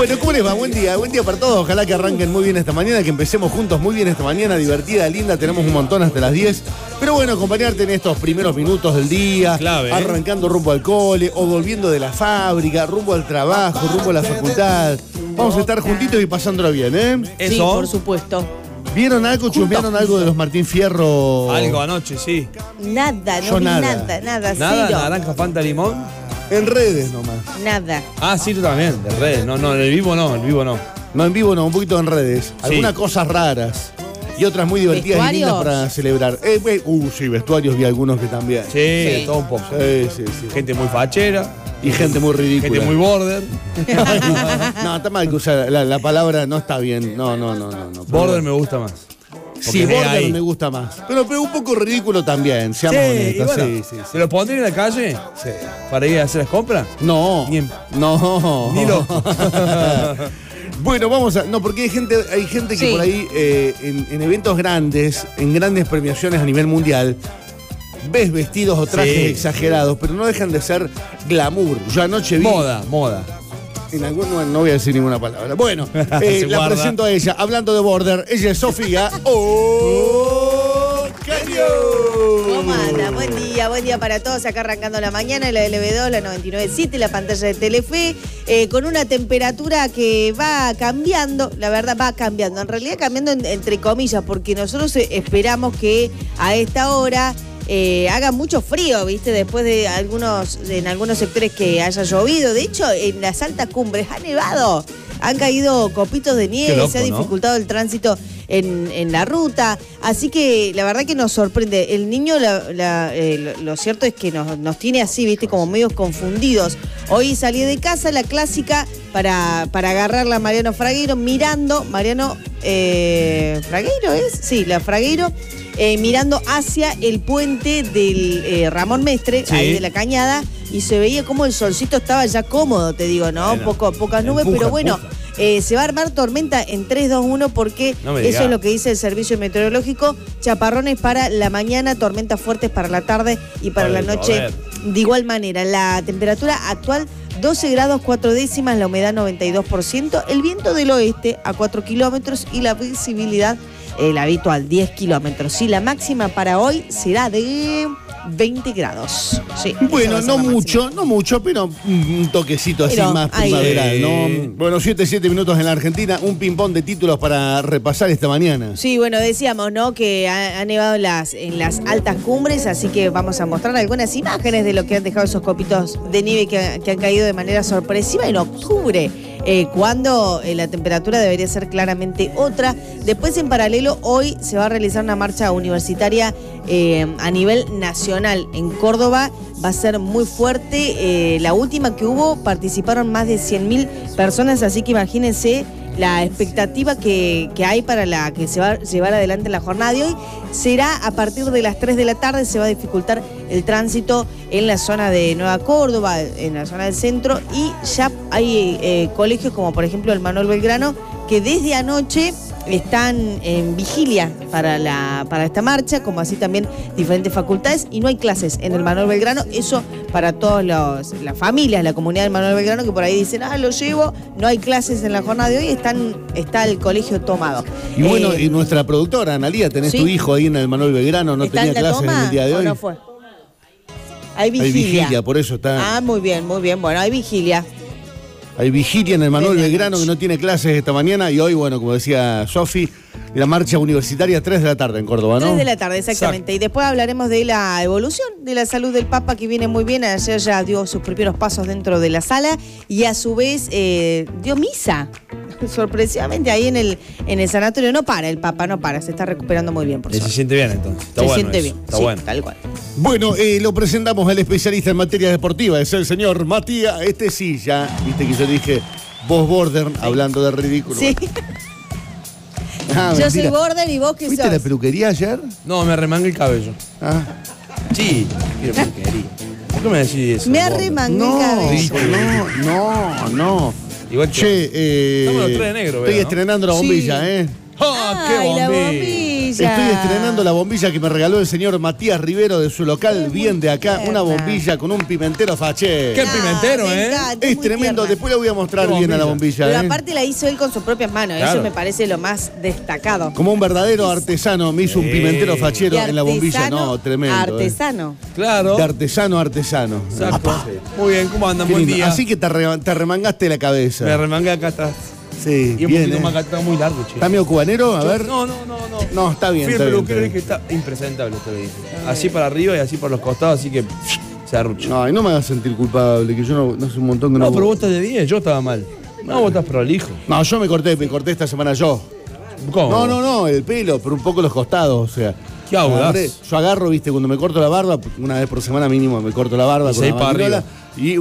Bueno, ¿cómo les va? Buen día para todos. Ojalá que arranquen muy bien esta mañana, que empecemos juntos muy bien esta mañana, divertida, linda. Tenemos un montón hasta las 10. Pero bueno, acompañarte en estos primeros minutos del día, clave, arrancando rumbo al cole o volviendo de la fábrica, rumbo al trabajo, rumbo a la facultad. Vamos a estar juntitos y pasándolo bien, ¿eh? Eso. Sí, por supuesto. ¿Vieron algo, chusmearon algo de los Martín Fierro? Algo anoche, sí. Nada, Yo no vi nada. nada, Nada, cero. naranja, fanta, limón. En redes nomás. Nada. Ah, sí, tú también, de redes. No, en el vivo no. No, en vivo no, un poquito en redes. Algunas cosas raras. Y otras muy divertidas y lindas ¿Vestuarios? para celebrar. Sí, vestuarios vi algunos que también. Sí, de todo un poco. Sí. Gente muy fachera. Y gente muy ridícula. Gente muy border. No, está mal que usar la palabra, no está bien. No. Border me gusta más. Sí, Porque border ahí. me gusta más. Pero un poco ridículo también, seamos honestos. y bueno, Sí. ¿se lo pondría en la calle Sí. para ir a hacer las compras? No. Ni en- No. Ni loco. Bueno, vamos a. No, porque hay gente que Sí. por ahí, en eventos grandes, en grandes premiaciones a nivel mundial, ves vestidos o trajes Sí. exagerados, pero no dejan de ser glamour. Yo anoche vi. Moda. En algún, no voy a decir ninguna palabra. Bueno, Se la guarda. presento a ella. Hablando de border, ella es Sofía. ¿Cómo anda? Buen día para todos. Acá arrancando la mañana, la LB2, la 99.7, la pantalla de Telefe, con una temperatura que va cambiando, la verdad va cambiando. En realidad cambiando entre comillas, porque nosotros esperamos que a esta hora haga mucho frío, ¿viste? Después de en algunos sectores que haya llovido. De hecho, en las altas cumbres ha nevado. Han caído copitos de nieve, Qué loco, se ha ¿no? dificultado el tránsito en la ruta. Así que la verdad que nos sorprende. El niño, lo cierto es que nos tiene así, ¿viste? Como medios confundidos. Hoy salí de casa, la clásica, para agarrarla a Mariano Fragueiro, mirando. Mariano ¿Fragueiro es? Sí, la Fragueiro. Mirando hacia el puente del Ramón Mestre, Sí. ahí de la Cañada, y se veía como el solcito estaba ya cómodo, te digo, ¿no? Bueno, Pocas nubes, empuja, pero bueno, empuja. se va a armar tormenta en 3, 2, 1 porque No me eso digas. es lo que dice el servicio meteorológico. Chaparrones para la mañana, tormentas fuertes para la tarde y para la Bueno, noche. a ver. De igual manera, la temperatura actual 12 grados 4 décimas, la humedad 92%, el viento del oeste a 4 kilómetros y la visibilidad la habitual 10 kilómetros. Y la máxima para hoy será de 20 grados. Sí, esa va Bueno, a ser no la máxima. mucho, pero un toquecito así Pero más ahí. primaveral, ¿no? Bueno, 7 minutos en la Argentina, un ping-pong de títulos para repasar esta mañana. Sí, bueno, decíamos, ¿no? Que ha nevado en las altas cumbres, así que vamos a mostrar algunas imágenes de lo que han dejado esos copitos de nieve que han caído de manera sorpresiva en octubre, cuando la temperatura debería ser claramente otra. Después, en paralelo, hoy se va a realizar una marcha universitaria a nivel nacional en Córdoba. Va a ser muy fuerte. La última que hubo participaron más de 100.000 personas, así que imagínense la expectativa que hay para la que se va a llevar adelante la jornada de hoy. Será a partir de las 3 de la tarde, se va a dificultar el tránsito en la zona de Nueva Córdoba, en la zona del centro, y ya hay colegios como por ejemplo el Manuel Belgrano, que desde anoche están en vigilia para esta marcha, como así también diferentes facultades, y no hay clases en el Manuel Belgrano. Eso para todas las familias, la comunidad del Manuel Belgrano, que por ahí dicen, lo llevo, no hay clases en la jornada de hoy, está el colegio tomado. Y bueno, y nuestra productora, Analía, tenés sí. tu hijo ahí en el Manuel Belgrano, no ¿Está tenía en la clases en toma el día de o hoy. no fue? Hay vigilia. Hay vigilia, por eso está. Muy bien. Bueno, hay vigilia. Hay vigilia en el Manuel Desde Belgrano que anoche. no tiene clases esta mañana y hoy, bueno, como decía Sofi, la marcha universitaria 3 de la tarde en Córdoba, ¿no? 3 de la tarde, exactamente. Y después hablaremos de la evolución de la salud del Papa, que viene muy bien. Ayer ya dio sus primeros pasos dentro de la sala y a su vez dio misa. Sorpresivamente ahí en el sanatorio. No para, el Papa no para, se está recuperando muy bien, por Se suerte. siente bien entonces. Está Se bueno siente eso. bien, Está sí, bueno. tal cual. Bueno, lo presentamos al especialista en materia deportiva, es el señor Matías. Sí, ya, viste que yo dije, vos border, hablando de ridículo. Sí. Ah, Yo soy mentira. border y vos qué ¿Fuiste a la sos. peluquería ayer? No, me remangué el cabello. Ah. Sí, quiero porquería. ¿Por qué me decís eso? Me gordo? arremangué el No, cabello. no. Igual que. Che, Estamos los tres de negro, estoy veo, ¿no? estrenando la Sí. bombilla, ¿eh? ¡Ah, qué Ay, la bombilla! bombilla. bombilla. Estoy estrenando la bombilla que me regaló el señor Matías Rivero de su local, bien de acá. Una bombilla con un pimentero faché. Qué pimentero, me ¿eh? encanta, Es muy tremendo, tierna. después le voy a mostrar Qué bien a la bombilla. bombilla. Pero ¿eh? aparte la hizo él con sus propias manos. Claro. Eso me parece lo más destacado. Como un verdadero artesano me hizo un pimentero fachero en la bombilla. No, tremendo. Artesano. Claro. De artesano a artesano. Exacto. Muy bien, ¿cómo andan? Qué Buen lindo. día. Así que te remangaste la cabeza. Me remangué acá atrás. Sí, Y un bien, poquito más acá, está muy largo, che. ¿Está medio cubanero? A ver. No. No, está bien. Fui Está al bien, peluquero está y que bien. está impresentable este vehículo. Así para arriba y así por los costados, así que se arrucha. Ay, no me hagas sentir culpable, que yo no sé un montón que no. No, pero vos estás de 10, yo estaba mal. No, vos estás prolijo. No, yo me corté esta semana yo. ¿Cómo? No, el pelo, pero un poco los costados, o sea. Qué audaz. Yo agarro, viste, cuando me corto la barba, una vez por semana mínimo me corto la barba Y con seis la para maquinola, arriba. y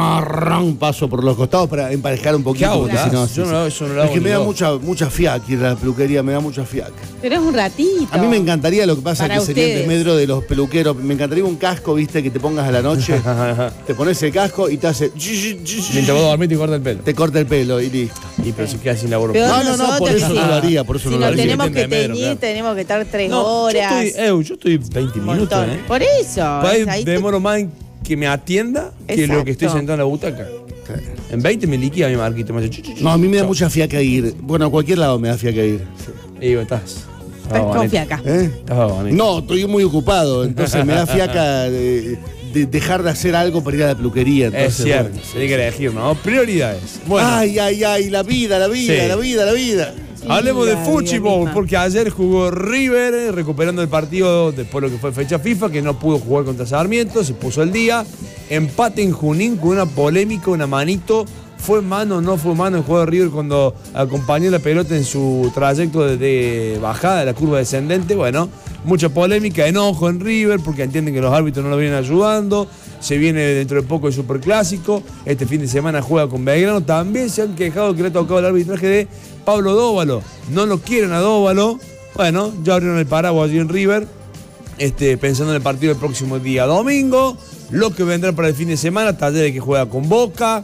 paso por los costados para emparejar un poquito. Qué porque audaz. si no, Yo no lo hago, eso no lo es hago que ni me da vos. mucha fiaca ir a la peluquería, me da mucha fiaca. Pero es un ratito. A mí me encantaría, lo que pasa Para que sería el ustedes. desmedro de los peluqueros. Me encantaría un casco, viste, que te pongas a la noche, te pones el casco y te hace. Mientras vos dormís te corta el pelo. Te corta el pelo y listo. Y pero se queda sin laburo. Peor No, por nosotros eso que no sí. lo haría, por eso Si no lo nos haría. tenemos que Entendemelo, teñir, claro. tenemos que estar 3 No, horas. yo estoy 20 un minutos, montón. ¿eh? Por eso. Ahí demoro más en que me atienda que Exacto. lo que estoy sentado en la butaca. En 20 me liquida mi Marquito. Me hace chu, chu, chu. No, a mí me da Chau. mucha fiaca ir. Bueno, a cualquier lado me da fiaca ir. Y digo, estás. Confía acá. ¿Eh? Estás vagoneta. No, estoy muy ocupado, entonces me da fiaca de dejar de hacer algo para ir a la peluquería. Entonces, Es cierto, bueno. se tiene que elegir, ¿no? Prioridades. Bueno, Ay, la vida. hablemos de la vida fútbol, misma. porque ayer jugó River, recuperando el partido después de lo que fue fecha FIFA, que no pudo jugar contra Sarmiento, se puso el día. Empate en Junín con una polémica, una manito. ¿Fue mano o no fue mano el juego de River cuando acompañó la pelota en su trayecto de bajada de la curva descendente? Bueno, mucha polémica, enojo en River porque entienden que los árbitros no lo vienen ayudando. Se viene dentro de poco el Superclásico. Este fin de semana juega con Belgrano. También se han quejado que le ha tocado el arbitraje de Pablo Dóvalo. No lo quieren a Dóvalo. Bueno, ya abrieron el paraguas allí en River. Pensando en el partido del próximo día domingo. Lo que vendrá para el fin de semana. Talleres que juega con Boca.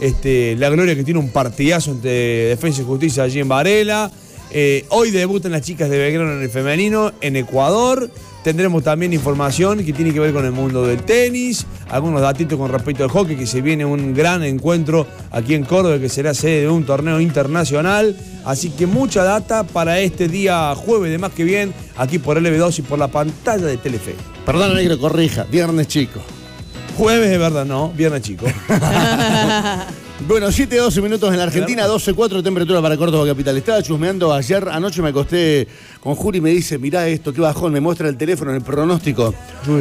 La Gloria que tiene un partidazo entre Defensa y Justicia allí en Varela. Hoy debutan las chicas de Belgrano en el femenino en Ecuador. Tendremos también información que tiene que ver con el mundo del tenis, algunos datitos con respecto al hockey, que se viene un gran encuentro aquí en Córdoba, que será sede de un torneo internacional. Así que mucha data para este día jueves de Más Que Bien, aquí por LB2 y por la pantalla de Telefe. Perdón, negro, corrija. Viernes chico. Jueves de verdad, no, viernes chico. Bueno, 7:12 minutos en la Argentina, 12:04 temperatura para Córdoba capital. Estaba chusmeando ayer, anoche me acosté con Juri y me dice, mirá esto, qué bajón, me muestra el teléfono en el pronóstico.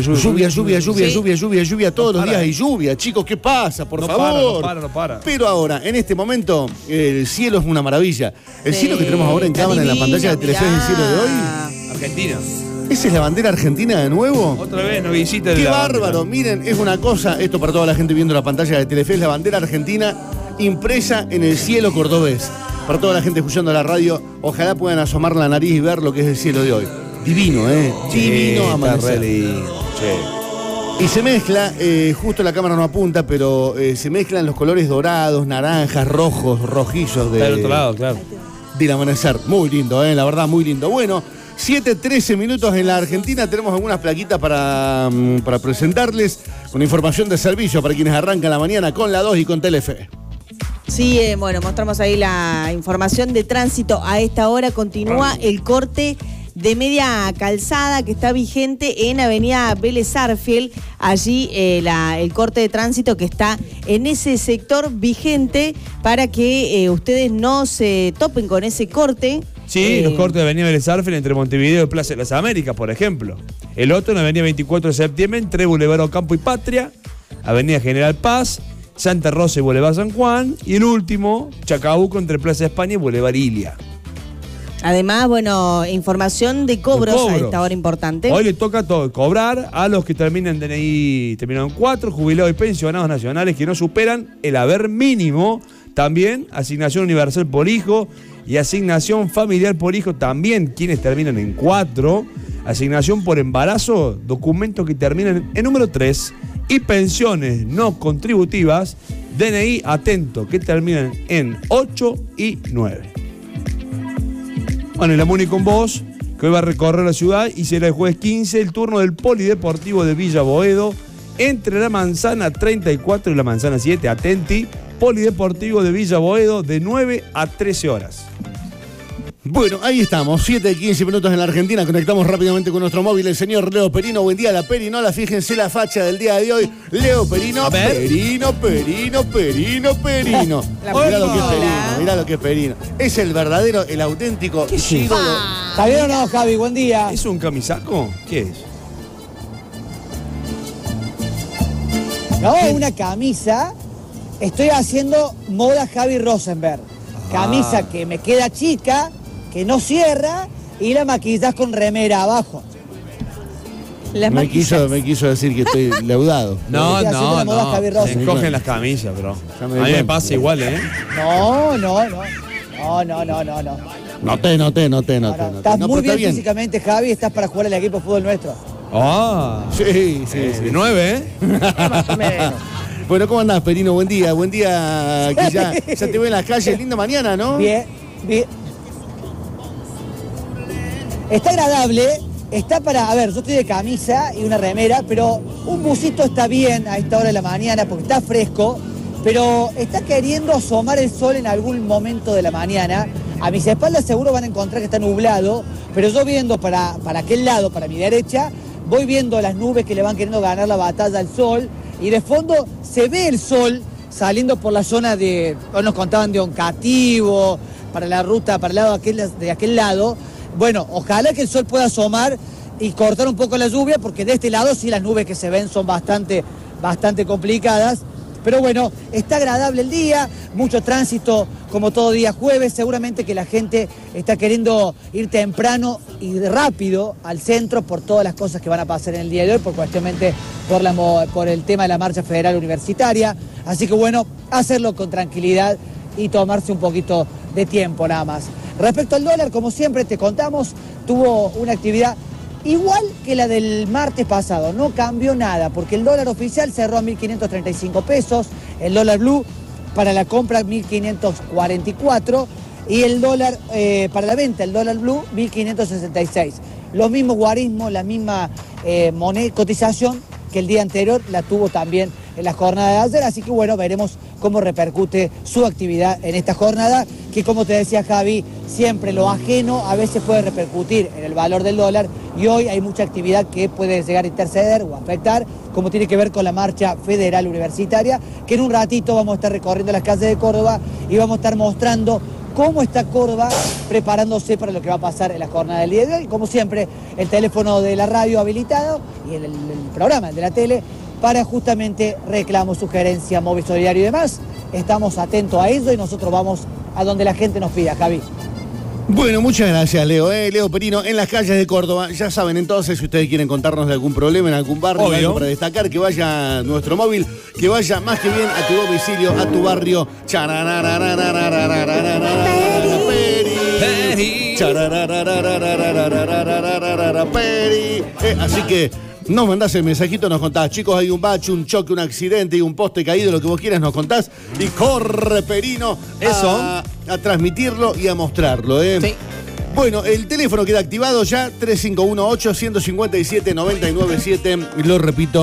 Lluvia, todos los días hay lluvia. Chicos, ¿qué pasa? Por favor. No para. Pero ahora, en este momento, el cielo es una maravilla. El Sí, cielo que tenemos ahora en está cámara en la divino, pantalla de Telefe es el cielo de hoy. Argentina. ¿Esa es la bandera argentina de nuevo? Otra vez no visita ¡Qué la bárbaro! Miren, es una cosa, esto para toda la gente viendo la pantalla de Telefe, es la bandera argentina impresa en el cielo cordobés. Para toda la gente escuchando la radio, ojalá puedan asomar la nariz y ver lo que es el cielo de hoy. Divino, ¿eh? Divino amanecer. Y se mezcla, justo la cámara no apunta, pero se mezclan los colores dorados, naranjas, rojos, rojizos Del otro lado, claro. del amanecer. Muy lindo, la verdad, muy lindo. Bueno, 7:13 minutos en la Argentina. Tenemos algunas plaquitas para presentarles con información de servicio para quienes arrancan la mañana con la 2 y con Telefe. Sí, bueno, mostramos ahí la información de tránsito. A esta hora continúa el corte de media calzada que está vigente en Avenida Vélez Arfiel. Allí el corte de tránsito que está en ese sector vigente para que ustedes no se topen con ese corte. Sí, los cortes de Avenida Vélez Arfiel entre Montevideo y Plaza de las Américas, por ejemplo. El otro en Avenida 24 de septiembre entre Boulevard Ocampo y Patria, Avenida General Paz, Santa Rosa y Boulevard San Juan, y el último, Chacabuco entre Plaza de España y Boulevard Ilia. Además, bueno, información de cobros a esta hora importante. Hoy le toca cobrar a los que terminan DNI, terminaron 4, jubilados y pensionados nacionales que no superan el haber mínimo. También asignación universal por hijo y asignación familiar por hijo, también quienes terminan en 4. Asignación por embarazo, documentos que terminan en número 3. Y pensiones no contributivas, DNI atento, que terminan en 8 y 9. Bueno, y la Muni con vos, que hoy va a recorrer la ciudad, y será el jueves 15 el turno del Polideportivo de Villa Boedo, entre la manzana 34 y la manzana 7, atenti, Polideportivo de Villa Boedo, de 9 a 13 horas. Bueno, ahí estamos, 7:15 minutos en la Argentina. Conectamos rápidamente con nuestro móvil, el señor Leo Perino. Buen día, la Perinola. Fíjense la facha del día de hoy. Leo Perino, A ver. Perino. Mirá lo que es Perino, mirá lo que es Perino. Es el verdadero, el auténtico ídolo. ¿Está bien o no, Javi? Buen día. ¿Es un camisaco? ¿Qué es? No, una camisa. Estoy haciendo moda Javi Rosenberg. Camisa que me queda chica, que no cierra, y la maquillas con remera abajo. Me quiso decir que estoy leudado. No, Estoy haciendo la moda Javi se Rosenberg. encogen las camisas, bro. Ya A me di mí me cuenta. pasa igual, ¿eh? No. Noté. Estás No, muy pero está bien físicamente, Javi, estás para jugar el equipo de fútbol nuestro. Ah, Sí. 9, ¿eh? Más o menos. Bueno, ¿cómo andás, Perino? Buen día, que ya te veo en las calles. Linda mañana, ¿no? Bien. Está agradable, está para... A ver, yo estoy de camisa y una remera, pero un busito está bien a esta hora de la mañana porque está fresco, pero está queriendo asomar el sol en algún momento de la mañana. A mis espaldas seguro van a encontrar que está nublado, pero yo viendo para aquel lado, para mi derecha, voy viendo las nubes que le van queriendo ganar la batalla al sol, y de fondo se ve el sol saliendo por la zona de, hoy nos contaban de Oncativo, para la ruta, para el lado de aquel lado. Bueno, ojalá que el sol pueda asomar y cortar un poco la lluvia, porque de este lado sí las nubes que se ven son bastante complicadas. Pero bueno, está agradable el día, mucho tránsito como todo día jueves, seguramente que la gente está queriendo ir temprano y rápido al centro por todas las cosas que van a pasar en el día de hoy, por el tema de la marcha federal universitaria. Así que bueno, hacerlo con tranquilidad y tomarse un poquito de tiempo nada más. Respecto al dólar, como siempre te contamos, tuvo una actividad igual que la del martes pasado, no cambió nada, porque el dólar oficial cerró a 1.535 pesos, el dólar blue para la compra 1.544 y el dólar para la venta, el dólar blue 1.566. Los mismos guarismos, la misma cotización que el día anterior la tuvo también en la jornada de ayer, así que bueno, veremos cómo repercute su actividad en esta jornada, que como te decía Javi, siempre lo ajeno a veces puede repercutir en el valor del dólar, y hoy hay mucha actividad que puede llegar a interceder o afectar, como tiene que ver con la marcha federal universitaria, que en un ratito vamos a estar recorriendo las calles de Córdoba y vamos a estar mostrando cómo está Córdoba preparándose para lo que va a pasar en la jornada del día de hoy. Como siempre, el teléfono de la radio habilitado y el programa de la tele para justamente reclamos, sugerencia, móvil solidario y demás. Estamos atentos a eso y nosotros vamos a donde la gente nos pida, Javi. Bueno, muchas gracias, Leo. Leo Perino, en las calles de Córdoba. Ya saben, entonces, si ustedes quieren contarnos de algún problema en algún barrio, Obvio. algo para destacar, que vaya a nuestro móvil, que vaya más que bien a tu domicilio, a tu barrio. Peri. Así que nos mandás el mensajito, nos contás, chicos, hay un bache, un choque, un accidente y un poste caído, lo que vos quieras nos contás, y corre Perino a transmitirlo y a mostrarlo, Sí. Bueno, el teléfono queda activado ya, 351-8-157-997, lo repito,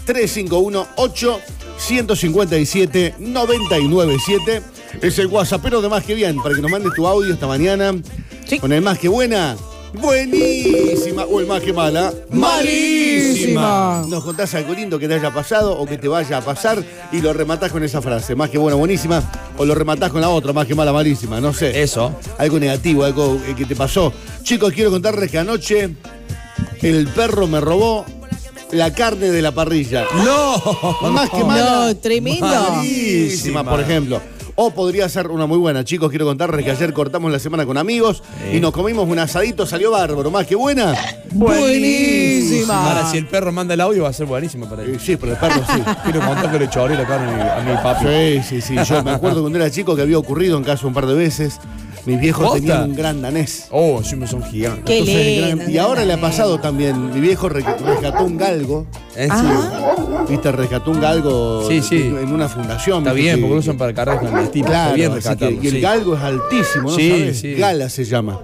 351-8-157-997, es el WhatsApp, pero de Más que Bien, para que nos mandes tu audio esta mañana, Sí. con el Más que Buena, buenísima, o el Más que Mala, malísima. Nos contás algo lindo que te haya pasado o que te vaya a pasar y lo rematás con esa frase, Más que Buena, buenísima, o lo rematás con la otra, Más que Mala, malísima, no sé. Eso. Algo negativo, algo que te pasó. Chicos, quiero contarles que anoche el perro me robó la carne de la parrilla. ¡No! Más que mala. No, tremendo. Malísima, por ejemplo. O podría ser una muy buena. Chicos, quiero contarles que ayer cortamos la semana con amigos y nos comimos un asadito, salió bárbaro. Más que buena. Buenísima. Ahora, si el perro manda el audio, va a ser buenísimo para él. Sí, pero el perro sí. Quiero contar que le choré la carne a mi papi. Sí. Yo me acuerdo cuando era chico que había ocurrido en casa un par de veces. Mis viejos ¿Posta? tenían un gran danés. Oh, sí, son gigantes. Qué Entonces, lindo. y ahora le ha pasado también. Mi viejo rescató un galgo. ¿En Ah. serio? Viste, rescató un galgo Sí, sí. en una fundación. Está viste, bien, que- porque lo usan para carreras clandestinas. Claro, Está bien así que- rescatarlo. y el sí. galgo es altísimo, ¿no Sí, sabes? sí. Gala se llama.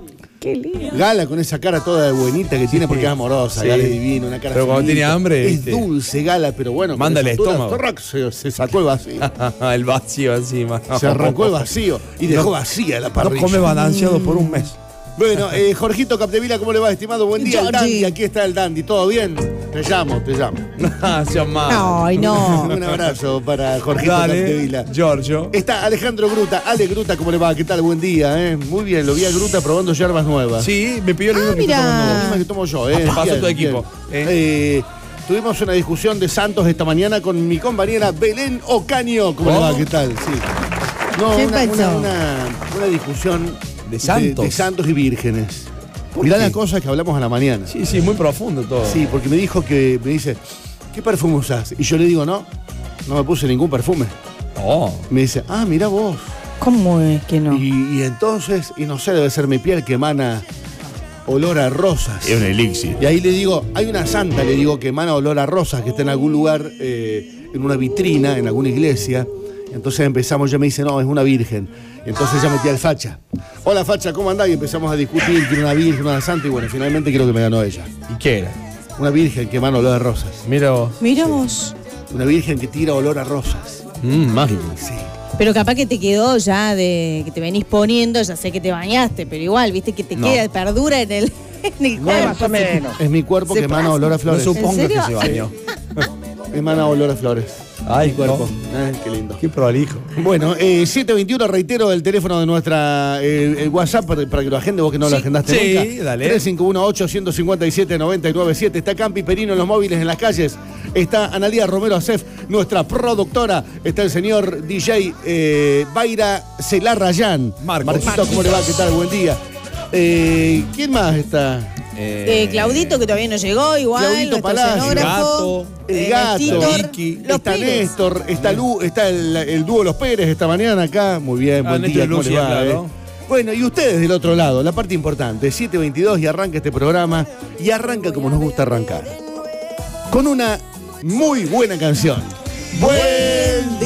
Qué lindo. Gala con esa cara toda de buenita que tiene porque es amorosa. Sí. Gala es divino, una cara Pero cuando finita. tiene hambre, es ¿viste? dulce Gala, pero bueno. Manda con el esa altura, estómago. torrac, se sacó el vacío. El vacío encima. Se arrancó el vacío y dejó vacía la No parrilla. come balanceado por un mes. Bueno, Jorgito Capdevila, ¿cómo le va, estimado? Buen día, el Georgie. Dandy. Aquí está el Dandy. ¿Todo bien? Te llamo. No, seas malo. Ay, no. Un abrazo para Jorgito Dale, Capdevila. Giorgio. Está Alejandro Gruta. Ale Gruta, ¿cómo le va? ¿Qué tal? Buen día, Muy bien, lo vi a Gruta probando yerbas nuevas. Sí, me pidió lo mismo que mira. está La tomando misma vos. que tomo yo, Pasó Bien, tu equipo, bien. Tuvimos una discusión de Santos esta mañana con mi compañera Belén Ocaño. ¿Cómo le va? ¿Qué tal? Sí. No, ¿Qué una pasó? discusión ¿De Santos? de santos y vírgenes. ¿Por Mirá qué? las cosas que hablamos a la mañana. Sí, sí, muy profundo todo. Sí, porque me dice, ¿qué perfume usás? Y yo le digo, no me puse ningún perfume. Oh. Me dice, mira vos. ¿Cómo es que no? Y entonces, no sé, debe ser mi piel que emana olor a rosas. Es un elixir. Y ahí le digo, hay una santa, le digo, que emana olor a rosas, que está en algún lugar, en una vitrina, en alguna iglesia. Entonces empezamos, ella me dice, no, es una virgen. Y entonces ya metí al Facha. Hola Facha, ¿cómo andás? Y empezamos a discutir, que era una virgen, una santa, y bueno, finalmente creo que me ganó ella. ¿Y qué era? Una virgen que emana olor a rosas. Mira vos. Mira vos. Una virgen que tira olor a rosas. Mágico. Sí. Pero capaz que te quedó ya de que te venís poniendo, ya sé que te bañaste, pero igual, viste que te No. queda, perdura en el cuerpo. Más o menos. Es mi cuerpo Se que emana pasa. olor a No flores. supongas que serio? se bañó. Emana olor a flores. Ay, Mi cuerpo. no. Qué lindo. Qué prolijo. Bueno, 721, reitero el teléfono de nuestra el WhatsApp para que lo agende, vos que no lo agendaste Sí, nunca. dale. 351-857-997. Está Campi Perino en los móviles en las calles. Está Analía Romero Acef, nuestra productora. Está el señor DJ Baira Celarrayán. Marquito, ¿cómo le va? ¿Qué tal? Buen día. ¿Quién más está? Claudito, que todavía no llegó, igual. Claudito nuestro Palacio. escenógrafo. El gato, Néstor, Vicky, los está Pérez. Néstor, está Lu, está el dúo Los Pérez esta mañana acá. Muy bien, buen Néstor día, y ¿cómo le Lucía, va, claro. Bueno, y ustedes del otro lado, la parte importante, 7:22 y arranca este programa y arranca como nos gusta arrancar. Con una muy buena canción. Buen